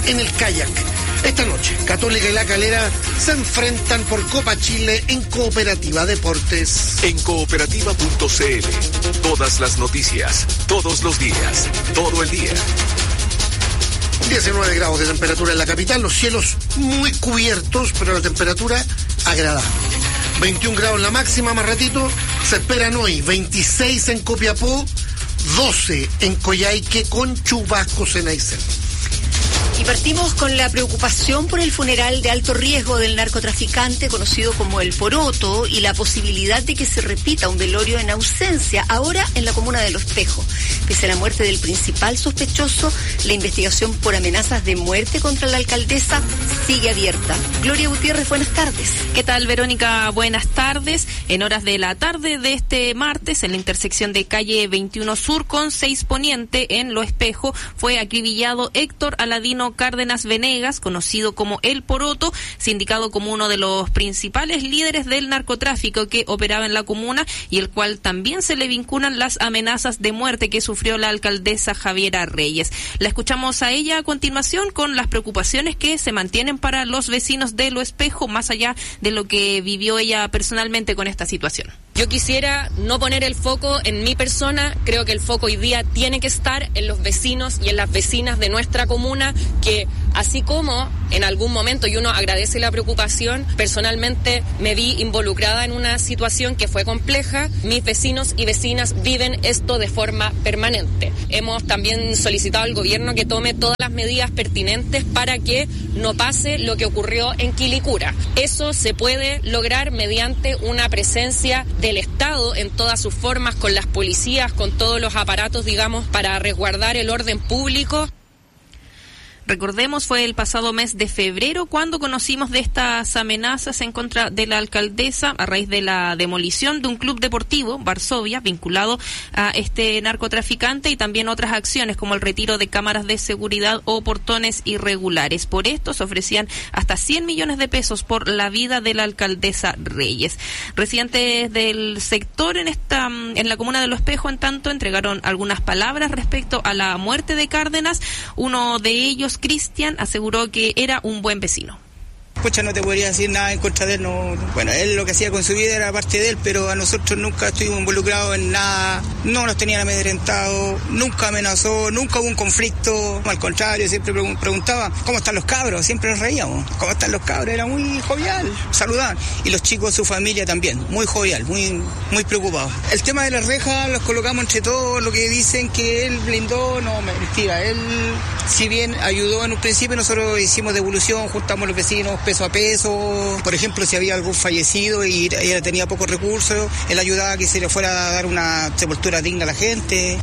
en el kayak. Esta noche, Católica y La Calera se enfrentan por Copa Chile en Cooperativa Deportes. En cooperativa.cl, todas las noticias, todos los días, todo el día. 19 grados de temperatura en la capital, los cielos muy cubiertos, pero la temperatura agradable. 21 grados la máxima, más ratito, se esperan hoy 26 en Copiapó, 12 en Coyhaique con chubascos en Aysén. Y partimos con la preocupación por el funeral de alto riesgo del narcotraficante conocido como El Poroto y la posibilidad de que se repita un velorio en ausencia, ahora en la comuna de Lo Espejo. Pese a la muerte del principal sospechoso, la investigación por amenazas de muerte contra la alcaldesa sigue abierta. Gloria Gutiérrez, buenas tardes. ¿Qué tal, Verónica? Buenas tardes. En horas de la tarde de este martes, en la intersección de calle 21 Sur con 6 Poniente en Lo Espejo, fue acribillado Héctor Aladino Cárdenas Venegas, conocido como El Poroto, sindicado como uno de los principales líderes del narcotráfico que operaba en la comuna y el cual también se le vinculan las amenazas de muerte que sufrió la alcaldesa Javiera Reyes. La escuchamos a ella a continuación con las preocupaciones que se mantienen para los vecinos de Lo Espejo, más allá de lo que vivió ella personalmente con esta situación. Yo quisiera no poner el foco en mi persona, creo que el foco hoy día tiene que estar en los vecinos y en las vecinas de nuestra comuna, que así como en algún momento, y uno agradece la preocupación, personalmente me vi involucrada en una situación que fue compleja, mis vecinos y vecinas viven esto de forma permanente. Hemos también solicitado al gobierno que tome todas las medidas pertinentes para que no pase lo que ocurrió en Quilicura. Eso se puede lograr mediante una presencia del Estado en todas sus formas, con las policías, con todos los aparatos, digamos, para resguardar el orden público. Recordemos, fue el pasado mes de febrero cuando conocimos de estas amenazas en contra de la alcaldesa a raíz de la demolición de un club deportivo, Varsovia, vinculado a este narcotraficante, y también otras acciones como el retiro de cámaras de seguridad o portones irregulares. Por esto se ofrecían hasta 100 millones de pesos por la vida de la alcaldesa Reyes. Residentes del sector en la comuna de Lo Espejo, en tanto, entregaron algunas palabras respecto a la muerte de Cárdenas. Uno de ellos, Cristian, aseguró que era un buen vecino. Pucha, no te podría decir nada en contra de él, no. Bueno, él lo que hacía con su vida era parte de él, pero a nosotros nunca estuvimos involucrados en nada, no nos tenían amedrentados, nunca amenazó, nunca hubo un conflicto, al contrario, siempre preguntaba, ¿cómo están los cabros? Siempre nos reíamos, ¿cómo están los cabros? Era muy jovial, saludaban, y los chicos, su familia también, muy jovial, muy preocupados. El tema de las rejas los colocamos entre todos, lo que dicen que él blindó, no, mentira, él, si bien ayudó en un principio, nosotros hicimos devolución, juntamos los vecinos, peso a peso. Por ejemplo, si había algún fallecido y ella tenía pocos recursos, él ayudaba a que se le fuera a dar una sepultura digna a la gente.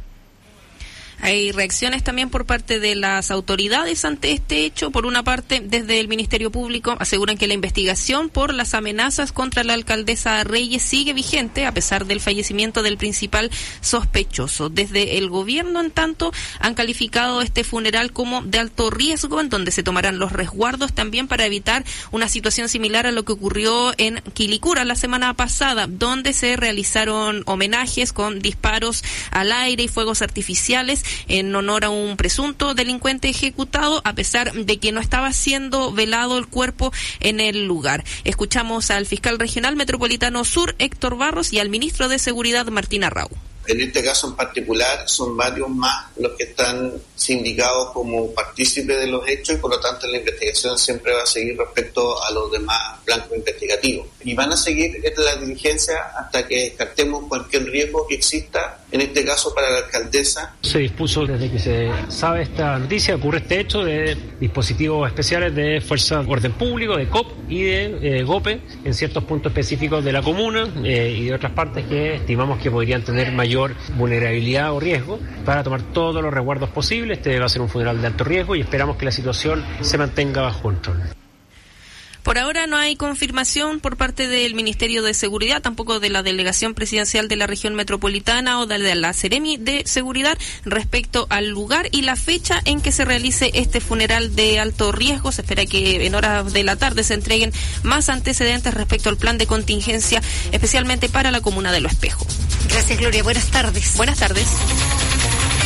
Hay reacciones también por parte de las autoridades ante este hecho. Por una parte, desde el Ministerio Público aseguran que la investigación por las amenazas contra la alcaldesa Reyes sigue vigente a pesar del fallecimiento del principal sospechoso. Desde el gobierno, en tanto, han calificado este funeral como de alto riesgo, en donde se tomarán los resguardos también para evitar una situación similar a lo que ocurrió en Quilicura la semana pasada, donde se realizaron homenajes con disparos al aire y fuegos artificiales en honor a un presunto delincuente ejecutado, a pesar de que no estaba siendo velado el cuerpo en el lugar. Escuchamos al fiscal regional metropolitano Sur, Héctor Barros, y al ministro de Seguridad, Martín Arrau. En este caso en particular son varios más los que están sindicados como partícipes de los hechos y por lo tanto la investigación siempre va a seguir respecto a los demás blancos investigativos. Y van a seguir la diligencia hasta que descartemos cualquier riesgo que exista, en este caso para la alcaldesa. Se dispuso desde que se sabe esta noticia, ocurre este hecho, de dispositivos especiales de Fuerza de Orden Público, de COP y de GOPE en ciertos puntos específicos de la comuna y de otras partes que estimamos que podrían tener mayor vulnerabilidad o riesgo, para tomar todos los resguardos posibles. Este va a ser un funeral de alto riesgo y esperamos que la situación se mantenga bajo control. Por ahora no hay confirmación por parte del Ministerio de Seguridad, tampoco de la Delegación Presidencial de la Región Metropolitana o de la Seremi de Seguridad respecto al lugar y la fecha en que se realice este funeral de alto riesgo. Se espera que en horas de la tarde se entreguen más antecedentes respecto al plan de contingencia, especialmente para la comuna de Lo Espejo. Gracias, Gloria. Buenas tardes. Buenas tardes.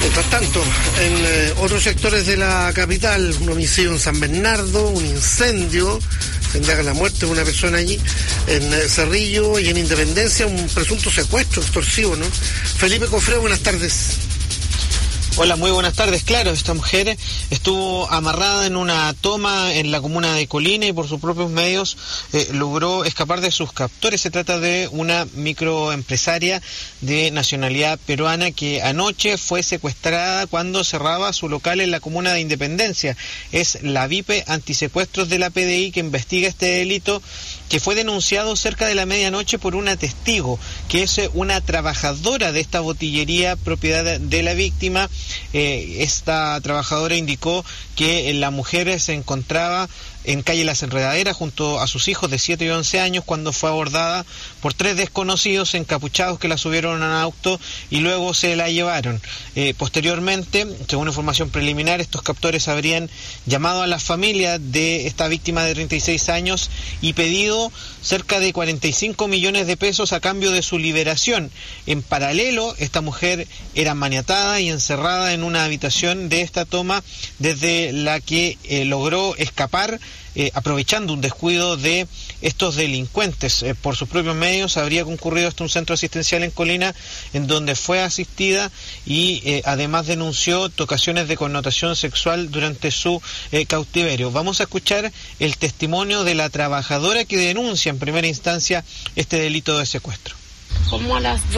Mientras tanto, en otros sectores de la capital, un homicidio en San Bernardo, un incendio, se indaga la muerte de una persona allí, en Cerrillo y en Independencia, un presunto secuestro extorsivo, ¿no? Felipe Cofré, buenas tardes. Hola, muy buenas tardes. Claro, esta mujer estuvo amarrada en una toma en la comuna de Colina y por sus propios medios logró escapar de sus captores. Se trata de una microempresaria de nacionalidad peruana que anoche fue secuestrada cuando cerraba su local en la comuna de Independencia. Es la VIP antisecuestros de la PDI que investiga este delito, que fue denunciado cerca de la medianoche por una testigo, que es una trabajadora de esta botillería propiedad de la víctima. Esta trabajadora indicó que la mujer se encontraba en calle Las Enredaderas junto a sus hijos de 7 y 11 años cuando fue abordada por 3 desconocidos encapuchados que la subieron a un auto y luego se la llevaron. Posteriormente, según información preliminar, estos captores habrían llamado a la familia de esta víctima de 36 años y pedido cerca de 45 millones de pesos a cambio de su liberación. En paralelo, esta mujer era maniatada y encerrada en una habitación de esta toma desde la que logró escapar aprovechando un descuido de estos delincuentes. Por sus propios medios habría concurrido hasta un centro asistencial en Colina en donde fue asistida y además denunció tocaciones de connotación sexual durante su cautiverio. Vamos a escuchar el testimonio de la trabajadora que denuncia en primera instancia este delito de secuestro. Como a las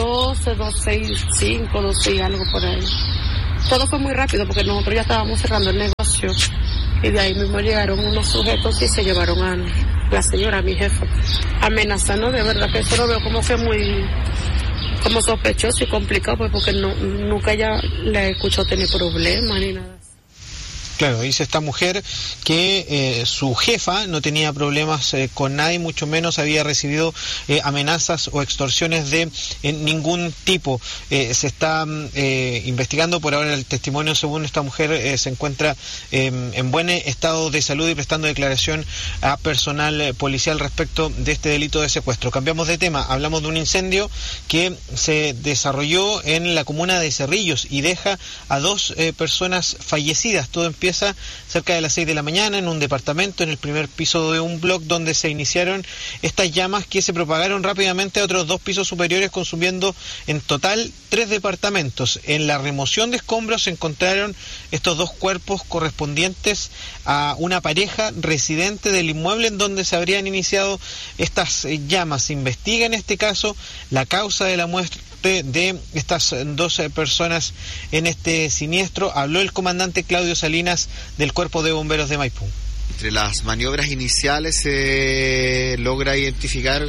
12:05, 12 y algo por ahí. Todo fue muy rápido porque nosotros ya estábamos cerrando el negocio. Y de ahí mismo llegaron unos sujetos y se llevaron a la señora, a mi jefa, amenazando. De verdad que eso lo veo como que muy como sospechoso y complicado, pues porque nunca ella la escuchó tener problemas ni nada. Claro, dice esta mujer que su jefa no tenía problemas con nadie, mucho menos había recibido amenazas o extorsiones de ningún tipo. Se está investigando por ahora el testimonio. Según esta mujer, se encuentra en buen estado de salud y prestando declaración a personal policial respecto de este delito de secuestro. Cambiamos de tema, hablamos de un incendio que se desarrolló en la comuna de Cerrillos y deja a 2 personas fallecidas. Todo empieza cerca de las 6 de la mañana en un departamento, en el primer piso de un bloque donde se iniciaron estas llamas que se propagaron rápidamente a otros 2 pisos superiores, consumiendo en total 3 departamentos. En la remoción de escombros se encontraron estos 2 cuerpos correspondientes a una pareja residente del inmueble en donde se habrían iniciado estas llamas. Se investiga en este caso la causa de la muerte de estas 2 personas en este siniestro. Habló el comandante Claudio Salinas del Cuerpo de Bomberos de Maipú. Entre las maniobras iniciales se logra identificar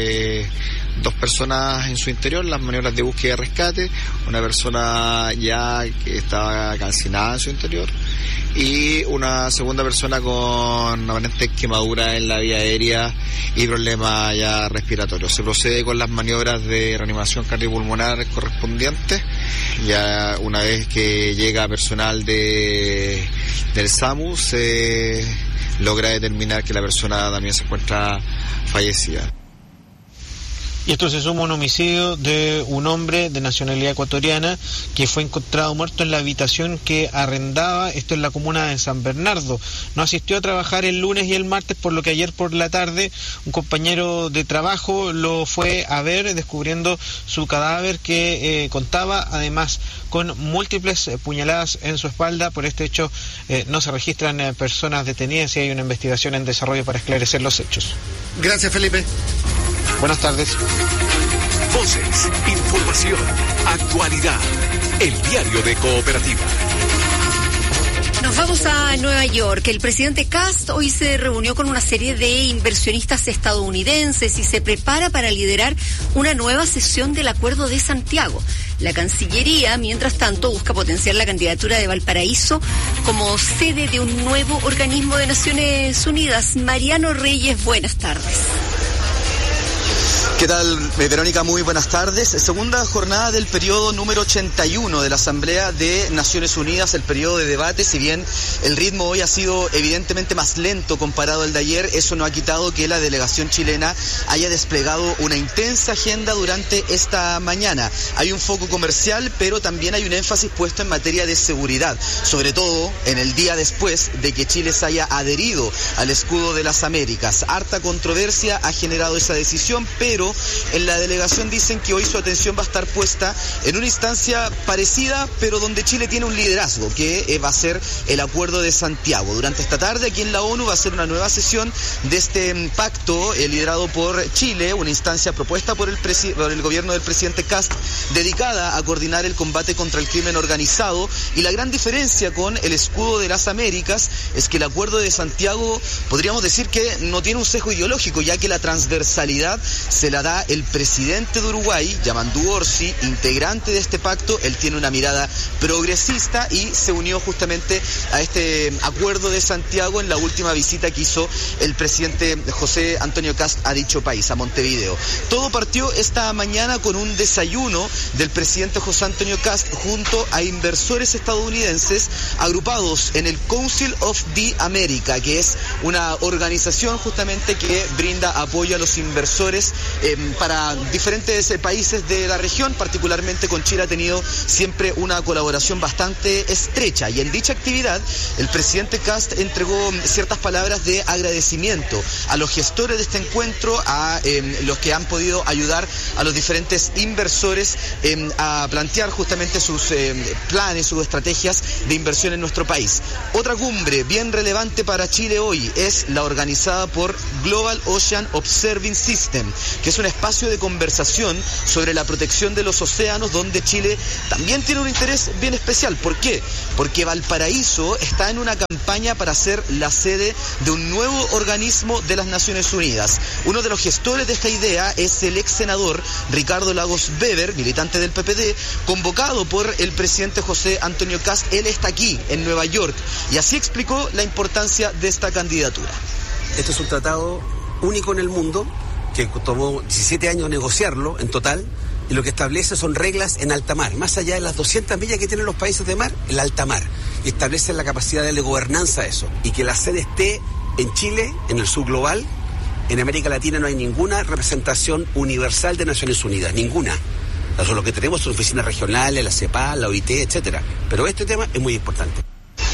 2 personas en su interior, las maniobras de búsqueda y rescate, una persona ya que estaba calcinada en su interior y una segunda persona con aparente quemadura en la vía aérea y problemas ya respiratorios. Se procede con las maniobras de reanimación cardiopulmonar correspondientes. Ya una vez que llega personal del SAMU se logra determinar que la persona también se encuentra fallecida. Y esto se suma a un homicidio de un hombre de nacionalidad ecuatoriana que fue encontrado muerto en la habitación que arrendaba, esto en la comuna de San Bernardo. No asistió a trabajar el lunes y el martes, por lo que ayer por la tarde un compañero de trabajo lo fue a ver, descubriendo su cadáver que contaba además con múltiples puñaladas en su espalda. Por este hecho no se registran personas detenidas y hay una investigación en desarrollo para esclarecer los hechos. Gracias, Felipe. Buenas tardes. Voces, información, actualidad. El diario de Cooperativa. Nos vamos a Nueva York. El presidente Kast hoy se reunió con una serie de inversionistas estadounidenses y se prepara para liderar una nueva sesión del Acuerdo de Santiago. La Cancillería, mientras tanto, busca potenciar la candidatura de Valparaíso como sede de un nuevo organismo de Naciones Unidas. Mariano Reyes, buenas tardes. ¿Qué tal, Verónica? Muy buenas tardes. Segunda jornada del periodo número 81 de la Asamblea de Naciones Unidas, el periodo de debate. Si bien el ritmo hoy ha sido evidentemente más lento comparado al de ayer, eso no ha quitado que la delegación chilena haya desplegado una intensa agenda durante esta mañana. Hay un foco comercial, pero también hay un énfasis puesto en materia de seguridad, sobre todo en el día después de que Chile se haya adherido al escudo de las Américas. Harta controversia ha generado esa decisión, pero en la delegación dicen que hoy su atención va a estar puesta en una instancia parecida, pero donde Chile tiene un liderazgo, que va a ser el Acuerdo de Santiago. Durante esta tarde aquí en la ONU va a ser una nueva sesión de este pacto liderado por Chile, una instancia propuesta por el gobierno del presidente Kast, dedicada a coordinar el combate contra el crimen organizado. Y la gran diferencia con el escudo de las Américas es que el Acuerdo de Santiago podríamos decir que no tiene un sesgo ideológico, ya que la transversalidad se la da el presidente de Uruguay, Yamandu Orsi, integrante de este pacto. Él tiene una mirada progresista y se unió justamente a este Acuerdo de Santiago en la última visita que hizo el presidente José Antonio Kast a dicho país, a Montevideo. Todo partió esta mañana con un desayuno del presidente José Antonio Kast junto a inversores estadounidenses agrupados en el Council of the America, que es una organización justamente que brinda apoyo a los inversores para diferentes países de la región. Particularmente con Chile ha tenido siempre una colaboración bastante estrecha, y en dicha actividad el presidente Kast entregó ciertas palabras de agradecimiento a los gestores de este encuentro, a los que han podido ayudar a los diferentes inversores a plantear justamente sus planes, sus estrategias de inversión en nuestro país. Otra cumbre bien relevante para Chile hoy es la organizada por Global Ocean Observing System, que es un espacio de conversación sobre la protección de los océanos, donde Chile también tiene un interés bien especial. ¿Por qué? Porque Valparaíso está en una campaña para ser la sede de un nuevo organismo de las Naciones Unidas. Uno de los gestores de esta idea es el ex senador Ricardo Lagos Weber, militante del PPD, convocado por el presidente José Antonio Kast. Él está aquí en Nueva York y así explicó la importancia de esta candidatura. Este es un tratado único en el mundo, que tomó 17 años negociarlo en total, y lo que establece son reglas en alta mar, más allá de las 200 millas que tienen los países de mar, en la alta mar, y establece la capacidad de gobernanza de eso, y que la sede esté en Chile, en el sur global. En América Latina no hay ninguna representación universal de Naciones Unidas, ninguna. Eso, lo que tenemos son oficinas regionales, la CEPAL, la OIT, etcétera. Pero este tema es muy importante.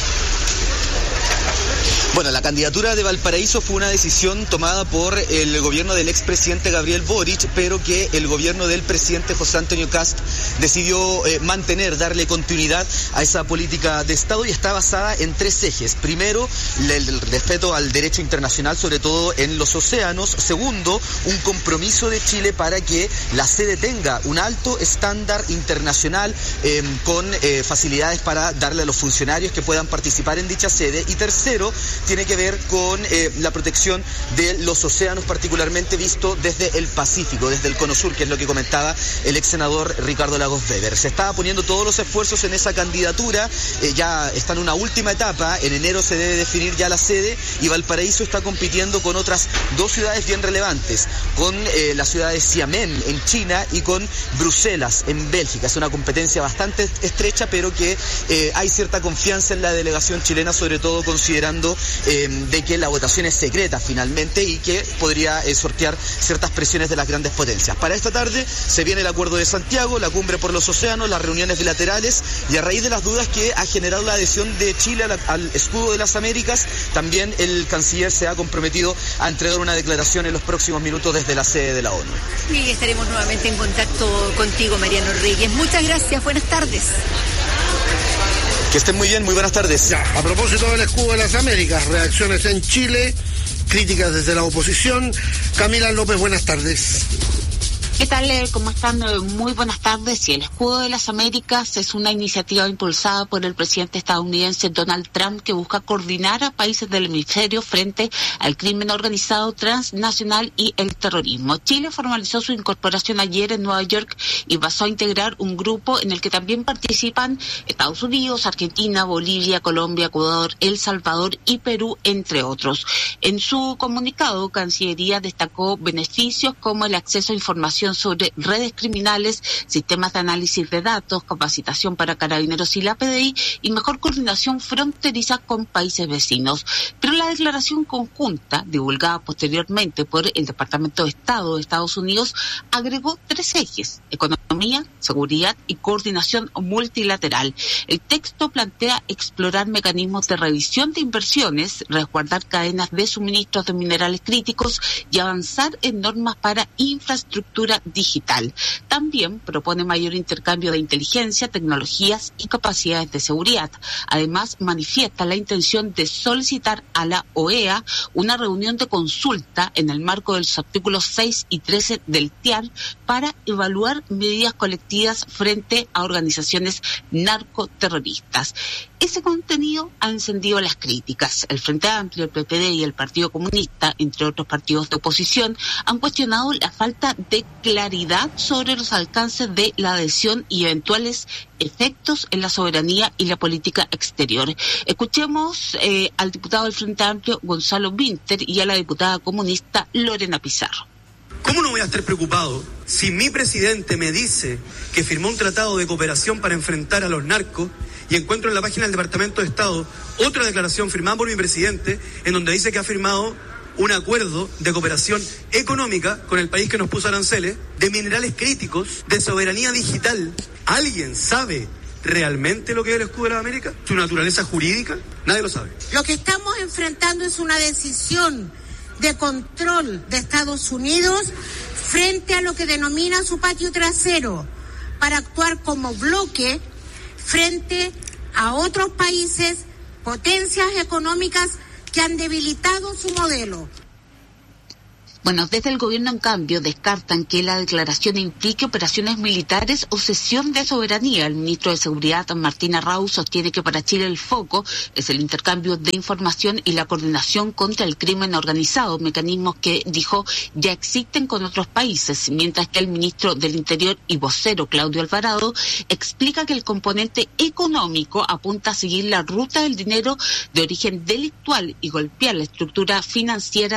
Bueno, la candidatura de Valparaíso fue una decisión tomada por el gobierno del expresidente Gabriel Boric, pero que el gobierno del presidente José Antonio Kast decidió darle continuidad a esa política de Estado, y está basada en tres ejes. Primero, el respeto al derecho internacional, sobre todo en los océanos. Segundo, un compromiso de Chile para que la sede tenga un alto estándar internacional, con facilidades para darle a los funcionarios que puedan participar en dicha sede. Y tercero, tiene que ver con la protección de los océanos, particularmente visto desde el Pacífico, desde el Cono Sur, que es lo que comentaba el ex senador Ricardo Lagos Weber. Se estaba poniendo todos los esfuerzos en esa candidatura, ya está en una última etapa. En enero se debe definir ya la sede, y Valparaíso está compitiendo con otras dos ciudades bien relevantes, con la ciudad de Xiamen en China y con Bruselas en Bélgica. Es una competencia bastante estrecha, pero que hay cierta confianza en la delegación chilena, sobre todo considerando de que la votación es secreta finalmente y que podría sortear ciertas presiones de las grandes potencias. Para esta tarde se viene el Acuerdo de Santiago, la cumbre por los océanos, las reuniones bilaterales, y a raíz de las dudas que ha generado la adhesión de Chile al escudo de las Américas, también el canciller se ha comprometido a entregar una declaración en los próximos minutos desde la sede de la ONU. Y estaremos nuevamente en contacto contigo, Mariano Reyes. Muchas gracias, buenas tardes. Que estén muy bien, muy buenas tardes. Ya, a propósito del escudo de las Américas, reacciones en Chile, críticas desde la oposición. Camila López, buenas tardes. ¿Qué tal? ¿Cómo están? Muy buenas tardes. Y el Escudo de las Américas es una iniciativa impulsada por el presidente estadounidense Donald Trump que busca coordinar a países del hemisferio frente al crimen organizado transnacional y el terrorismo. Chile formalizó su incorporación ayer en Nueva York y pasó a integrar un grupo en el que también participan Estados Unidos, Argentina, Bolivia, Colombia, Ecuador, El Salvador y Perú, entre otros. En su comunicado, Cancillería destacó beneficios como el acceso a información sobre redes criminales, sistemas de análisis de datos, capacitación para carabineros y la PDI y mejor coordinación fronteriza con países vecinos. Pero la declaración conjunta, divulgada posteriormente por el Departamento de Estado de Estados Unidos, agregó 3 ejes: economía, seguridad y coordinación multilateral. El texto plantea explorar mecanismos de revisión de inversiones, resguardar cadenas de suministros de minerales críticos y avanzar en normas para infraestructura digital. También propone mayor intercambio de inteligencia, tecnologías y capacidades de seguridad. Además, manifiesta la intención de solicitar a la OEA una reunión de consulta en el marco de los artículos 6 y 13 del TIAR para evaluar medidas colectivas frente a organizaciones narcoterroristas. Ese contenido ha encendido las críticas. El Frente Amplio, el PPD y el Partido Comunista, entre otros partidos de oposición, han cuestionado la falta de claridad sobre los alcances de la adhesión y eventuales efectos en la soberanía y la política exterior. Escuchemos al diputado del Frente Amplio, Gonzalo Vinter, y a la diputada comunista Lorena Pizarro. ¿Cómo no voy a estar preocupado si mi presidente me dice que firmó un tratado de cooperación para enfrentar a los narcos y encuentro en la página del Departamento de Estado otra declaración firmada por mi presidente en donde dice que ha firmado un acuerdo de cooperación económica con el país que nos puso aranceles, de minerales críticos, de soberanía digital? ¿Alguien sabe realmente lo que es el Escudo de las Américas? ¿Su naturaleza jurídica? Nadie lo sabe. Lo que estamos enfrentando es una decisión de control de Estados Unidos frente a lo que denomina su patio trasero, para actuar como bloque frente a otros países, potencias económicas que han debilitado su modelo. Bueno, desde el gobierno, en cambio, descartan que la declaración implique operaciones militares o cesión de soberanía. El ministro de Seguridad, Martín Arrau, sostiene que para Chile el foco es el intercambio de información y la coordinación contra el crimen organizado, mecanismos que, dijo, ya existen con otros países, mientras que el ministro del Interior y vocero, Claudio Alvarado, explica que el componente económico apunta a seguir la ruta del dinero de origen delictual y golpear la estructura financiera